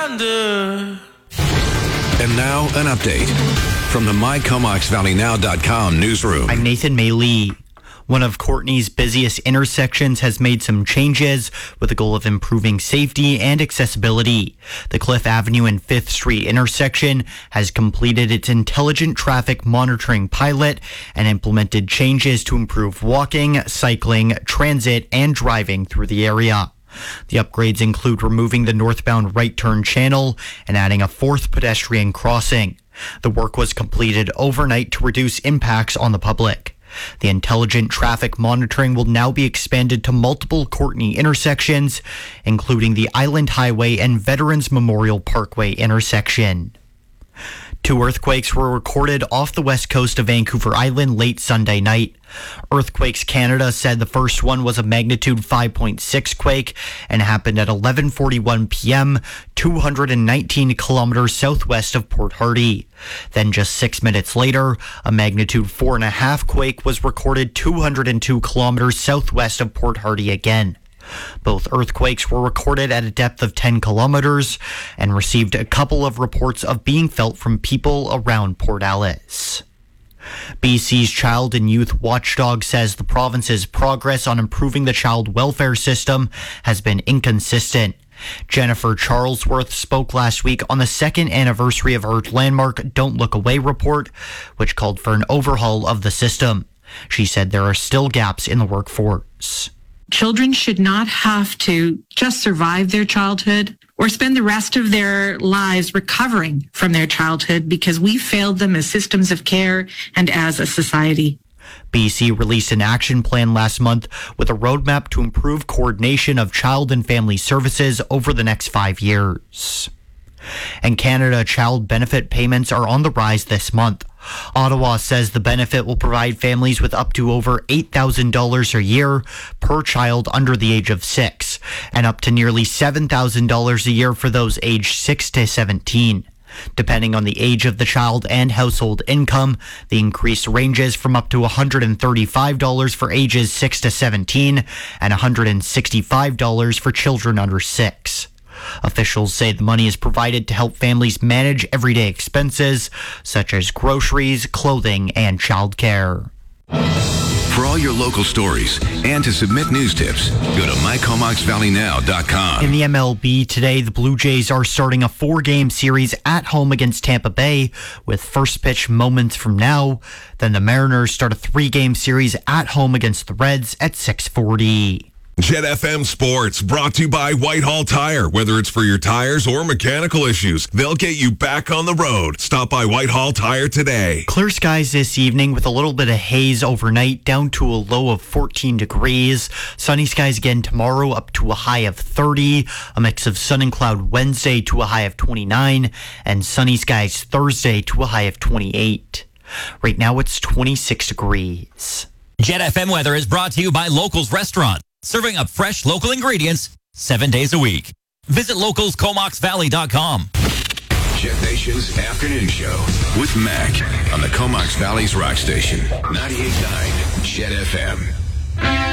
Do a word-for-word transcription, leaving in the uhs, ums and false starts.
wonder. And now, an update from the my comox valley now dot com newsroom. I'm Nathan Maylee. One of Courtney's busiest intersections has made some changes with the goal of improving safety and accessibility. The Cliff Avenue and fifth Street intersection has completed its intelligent traffic monitoring pilot and implemented changes to improve walking, cycling, transit, and driving through the area. The upgrades include removing the northbound right turn channel and adding a fourth pedestrian crossing. The work was completed overnight to reduce impacts on the public. The intelligent traffic monitoring will now be expanded to multiple Courtney intersections, including the Island Highway and Veterans Memorial Parkway intersection. Two earthquakes were recorded off the west coast of Vancouver Island late Sunday night. Earthquakes Canada said the first one was a magnitude five point six quake and happened at eleven forty-one p.m., two hundred nineteen kilometers southwest of Port Hardy. Then just six minutes later, a magnitude four point five quake was recorded two hundred two kilometers southwest of Port Hardy again. Both earthquakes were recorded at a depth of ten kilometers and received a couple of reports of being felt from people around Port Alice. B C's Child and Youth Watchdog says the province's progress on improving the child welfare system has been inconsistent. Jennifer Charlesworth spoke last week on the second anniversary of her landmark Don't Look Away report, which called for an overhaul of the system. She said there are still gaps in the workforce. Children should not have to just survive their childhood or spend the rest of their lives recovering from their childhood because we failed them as systems of care and as a society. B C released an action plan last month with a roadmap to improve coordination of child and family services over the next five years. In Canada, child benefit payments are on the rise this month. Ottawa says the benefit will provide families with up to over eight thousand dollars a year per child under the age of six, and up to nearly seven thousand dollars a year for those aged six to seventeen. Depending on the age of the child and household income, the increase ranges from up to one hundred thirty-five dollars for ages six to seventeen and one hundred sixty-five dollars for children under six. Officials say the money is provided to help families manage everyday expenses, such as groceries, clothing, and childcare. For all your local stories and to submit news tips, go to my comox valley now dot com. In the M L B today, the Blue Jays are starting a four-game series at home against Tampa Bay with first pitch moments from now. Then the Mariners start a three-game series at home against the Reds at six forty. Jet F M Sports, brought to you by Whitehall Tire. Whether it's for your tires or mechanical issues, they'll get you back on the road. Stop by Whitehall Tire today. Clear skies this evening with a little bit of haze overnight, down to a low of fourteen degrees. Sunny skies again tomorrow, up to a high of thirty. A mix of sun and cloud Wednesday to a high of twenty-nine. And sunny skies Thursday to a high of twenty-eight. Right now it's twenty-six degrees. Jet F M weather is brought to you by Locals Restaurant, serving up fresh local ingredients seven days a week. Visit locals comox valley dot com. Jet Nation's Afternoon Show with Mac on the Comox Valley's Rock Station, ninety-eight point nine Jet F M.